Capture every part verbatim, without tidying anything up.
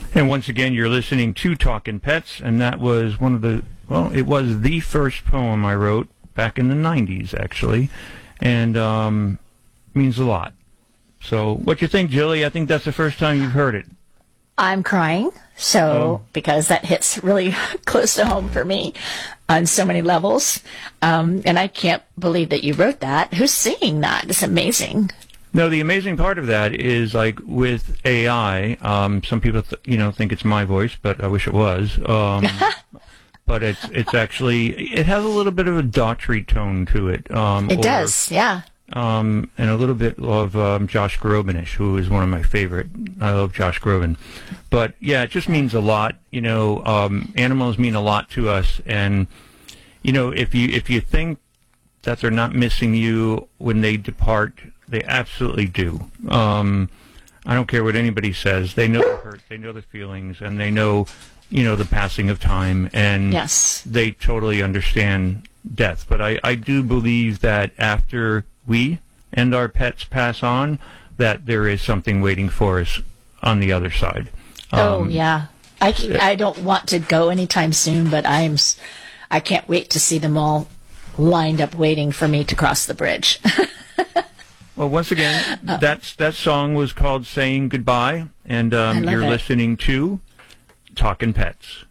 And once again, you're listening to Talkin' Pets, and that was one of the, well, it was the first poem I wrote back in the nineties, actually, and um, means a lot. So what you think, Jilly? I think that's the first time you've heard it. I'm crying, so Oh. because that hits really close to home for me on so many levels. Um, and I can't believe that you wrote that. Who's singing that? It's amazing. No, the amazing part of that is, like, with A I, um, some people, th- you know, think it's my voice, but I wish it was. Um, but it's it's actually, it has a little bit of a Daughtry tone to it. Um, It or, does, yeah. Um, and a little bit of um, Josh Groban-ish, who is one of my favorite. I love Josh Groban. But, yeah, it just means a lot. You know, um, animals mean a lot to us. And, you know, if you if you think that they're not missing you when they depart, they absolutely do. Um, I don't care what anybody says. They know the hurt, they know the feelings, and they know, you know, the passing of time. And Yes. they totally understand death. But I, I do believe that after we and our pets pass on, that there is something waiting for us on the other side. Oh, Um, yeah. I, c- I don't want to go anytime soon, but I'm, s- I can't wait to see them all lined up waiting for me to cross the bridge. Well, once again, that's, that song was called Saying Goodbye, and I um, love you're it. listening to Talkin' Pets.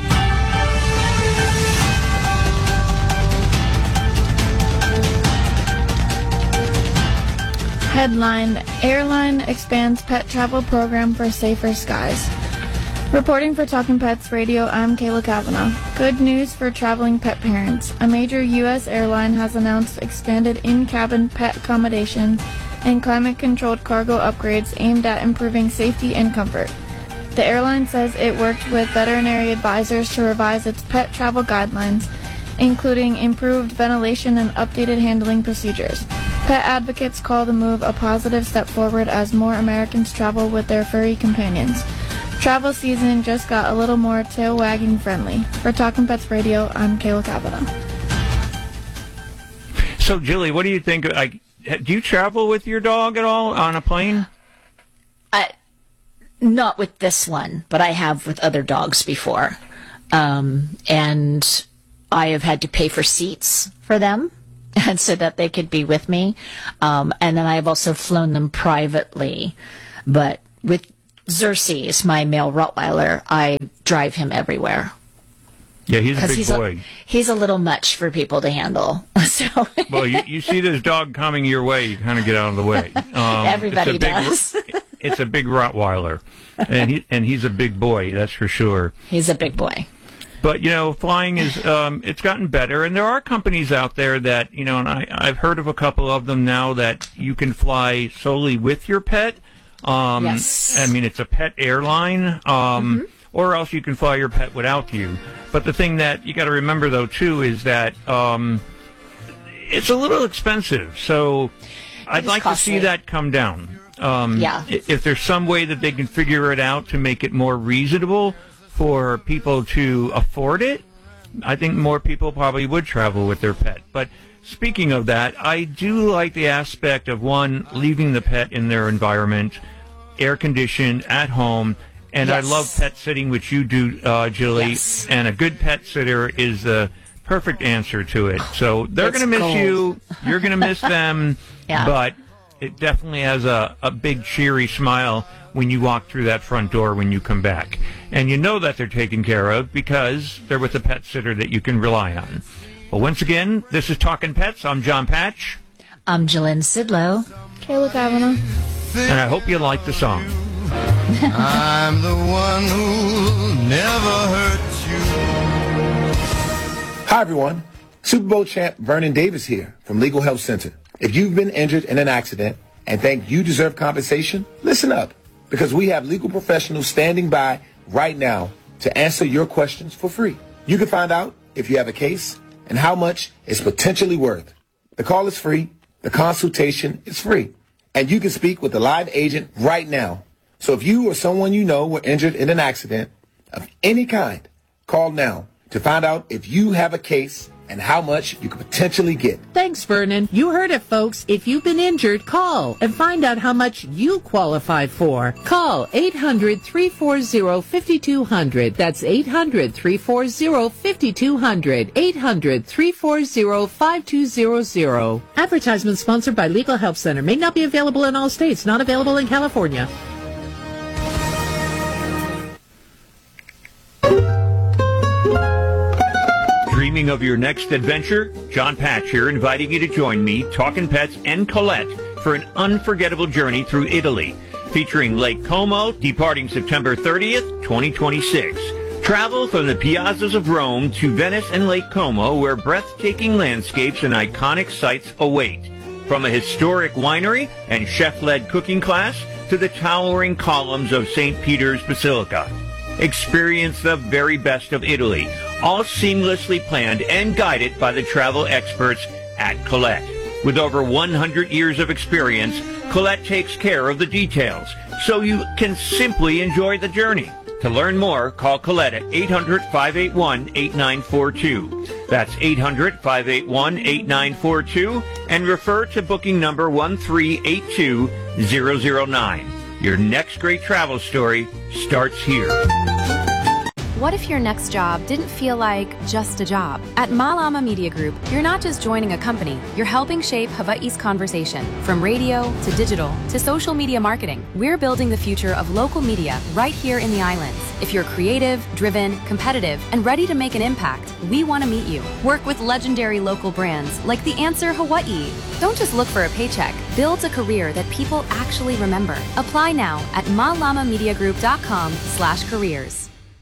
Headline: Airline expands pet travel program for safer skies. Reporting for Talkin' Pets Radio, I'm Kayla Kavanaugh. Good news for traveling pet parents. A major U S airline has announced expanded in-cabin pet accommodations and climate-controlled cargo upgrades aimed at improving safety and comfort. The airline says it worked with veterinary advisors to revise its pet travel guidelines, including improved ventilation and updated handling procedures. Pet advocates call the move a positive step forward as more Americans travel with their furry companions. Travel season just got a little more tail-wagging friendly. For Talkin' Pets Radio, I'm Kayla Kavanaugh. So, Jilly, what do you think? Like, do you travel with your dog at all on a plane? I, not with this one, but I have with other dogs before. Um, and I have had to pay for seats for them, and so that they could be with me. Um, and then I have also flown them privately. But with Xerxes, my male Rottweiler, I drive him everywhere. Yeah, he's a Because big he's boy. a, he's a little much for people to handle. So Well, you, you see this dog coming your way, you kind of get out of the way. Um, everybody it's a big, does. It's a big Rottweiler, and he and he's a big boy, that's for sure. He's a big boy. But, you know, flying is, um, it's gotten better, and there are companies out there that, you know, and I, I've heard of a couple of them now that you can fly solely with your pet. Um, Yes. I mean, it's a pet airline, um, Mm-hmm. or else you can fly your pet without you. But the thing that you got to remember, though, too, is that um, it's a little expensive. So I'd is like costly. to see that come down. Um, Yeah. i- If there's some way that they can figure it out to make it more reasonable for people to afford it, I think more people probably would travel with their pet. But speaking of that, I do like the aspect of, one, leaving the pet in their environment, air-conditioned, at home. And I Yes. love pet sitting, which you do, uh, Julie. Yes. And a good pet sitter is the perfect answer to it. So they're It's going to miss gold. you. You're going to miss them. Yeah. But it definitely has a, a big, cheery smile when you walk through that front door when you come back. And you know that they're taken care of because they're with a pet sitter that you can rely on. Well, once again, this is Talkin' Pets. I'm John Patch, I'm Jillian Sidlow. Kayla Kavanaugh. and I hope you like the song. I'm the one who'll never hurt you. Hi, everyone. Super Bowl champ Vernon Davis here from Legal Health Center. If you've been injured in an accident and think you deserve compensation, listen up, because we have legal professionals standing by right now to answer your questions for free. You can find out if you have a case and how much it's potentially worth. The call is free. The consultation is free. And you can speak with a live agent right now. So if you or someone you know were injured in an accident of any kind, call now to find out if you have a case and how much you could potentially get. Thanks, Vernon. You heard it, folks. If you've been injured, call and find out how much you qualify for. Call eight hundred, three four zero, five two zero zero. That's eight hundred, three four zero, five two zero zero. eight hundred, three four zero, five two zero zero. Advertisement sponsored by Legal Help Center. May not be available in all states. Not available in California. Dreaming of your next adventure? John Patch here, inviting you to join me, Talkin' Pets, and Colette for an unforgettable journey through Italy, featuring Lake Como, departing September thirtieth, twenty twenty-six. Travel from the piazzas of Rome to Venice and Lake Como, where breathtaking landscapes and iconic sights await. From a historic winery and chef-led cooking class to the towering columns of Saint Peter's Basilica. Experience the very best of Italy, all seamlessly planned and guided by the travel experts at Colette. With over one hundred years of experience, Colette takes care of the details, so you can simply enjoy the journey. To learn more, call Colette at eight hundred, five eight one, eight nine four two. That's eight hundred, five eight one, eight nine four two, and refer to booking number one three eight two zero zero nine. Your next great travel story starts here. What if your next job didn't feel like just a job? At Malama Media Group, you're not just joining a company, you're helping shape Hawaii's conversation. From radio to digital to social media marketing, we're building the future of local media right here in the islands. If you're creative, driven, competitive, and ready to make an impact, we want to meet you. Work with legendary local brands like The Answer Hawaii. Don't just look for a paycheck. Build a career that people actually remember. Apply now at malamamediagroup.com slash careers.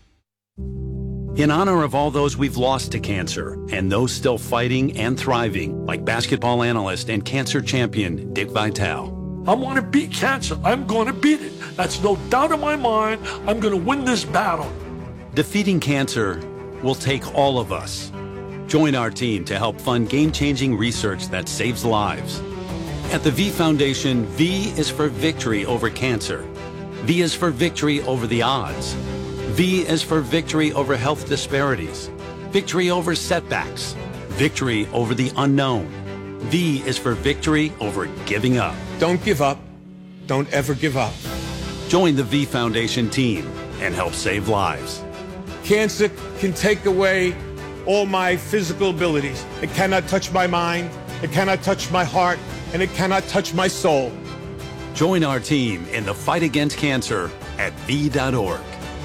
In honor of all those we've lost to cancer and those still fighting and thriving, like basketball analyst and cancer champion Dick Vitale. I want to beat cancer. I'm going to beat it. That's no doubt in my mind. I'm going to win this battle. Defeating cancer will take all of us. Join our team to help fund game-changing research that saves lives. At the V Foundation, V is for victory over cancer. V is for victory over the odds. V is for victory over health disparities, victory over setbacks, victory over the unknown. V is for victory over giving up. Don't give up. Don't ever give up. Join the V Foundation team and help save lives. Cancer can take away all my physical abilities. It cannot touch my mind, it cannot touch my heart, and it cannot touch my soul. Join our team in the fight against cancer at V dot org.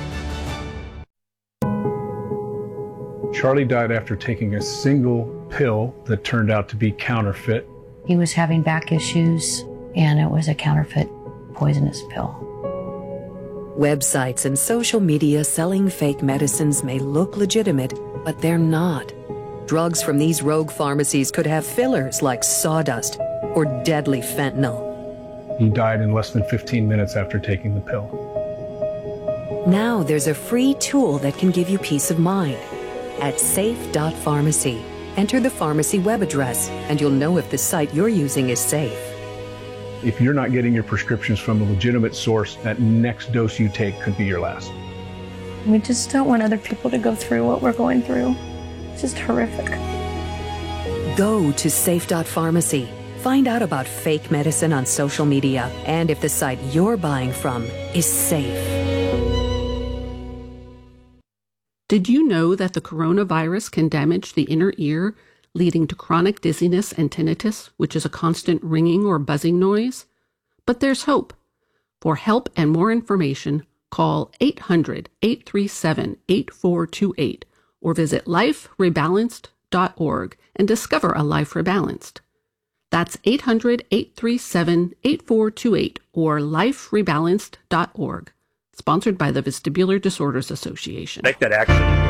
Charlie died after taking a single pill that turned out to be counterfeit. He was having back issues, and it was a counterfeit poisonous pill. Websites and social media selling fake medicines may look legitimate, but they're not. Drugs from these rogue pharmacies could have fillers like sawdust or deadly fentanyl. He died in less than fifteen minutes after taking the pill. Now there's a free tool that can give you peace of mind. At safe dot pharmacy, enter the pharmacy web address, and you'll know if the site you're using is safe. If you're not getting your prescriptions from a legitimate source, that next dose you take could be your last. We just don't want other people to go through what we're going through. It's just horrific. Go to safe dot pharmacy. Find out about fake medicine on social media and if the site you're buying from is safe. Did you know that the coronavirus can damage the inner ear, leading to chronic dizziness and tinnitus, which is a constant ringing or buzzing noise? But there's hope. For help and more information, call eight hundred, eight three seven, eight four two eight or visit life rebalanced dot org and discover a life rebalanced. That's eight hundred, eight three seven, eight four two eight or life rebalanced dot org. Sponsored by the Vestibular Disorders Association. Make that action.